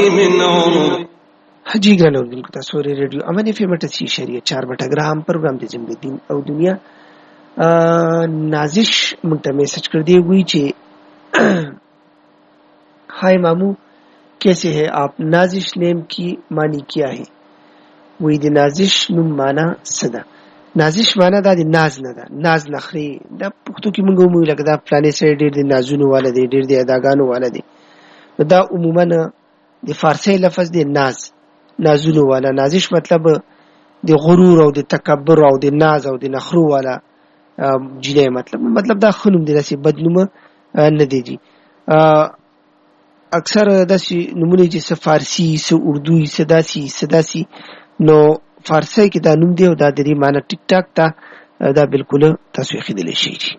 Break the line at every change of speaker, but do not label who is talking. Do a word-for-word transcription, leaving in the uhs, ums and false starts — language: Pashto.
من عمر.
حجی ګران اوردونکو تاسو ریډیو امن اف ام اٹھاسی اشاریه چار بټګرام پروګرام د زنده دین او دنیا. نازش مونږ ته میسج کړ دی وی چې हाय मामू कैसे है आप, नाजिश नेम की मानी क्या है. वही د नाजिश نوم معنا صدا. نازش معنا دا د ناز نه ده, ناز نخري دا پښتو کې موږ ومو لکه دا پلانې سره ډېر د نازونو والا دی, ډېر د اداګانو والا دی. دا عموما د فارسی لفظ دی ناز, نازونو والا. نازش مطلب د غرور او د تکبر او د ناز او د نخرو والا جنې مطلب مطلب دا خنوم دی, داسې بدنومه نه دی جی. اکثر داسې نومونه چې څه فارسي څه اردو څه داسې څه داسې, نو فارسی کې دا نوم دی او دا د دې معنی ټیک ټاک ته دا بالکل تاسو یې خېدلی شئ.